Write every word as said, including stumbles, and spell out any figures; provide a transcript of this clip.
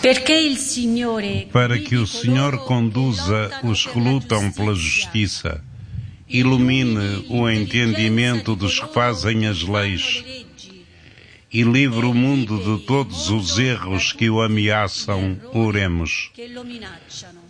para que o Senhor conduza os que lutam pela justiça, ilumine o entendimento dos que fazem as leis e livre o mundo de todos os erros que o ameaçam. Oremos.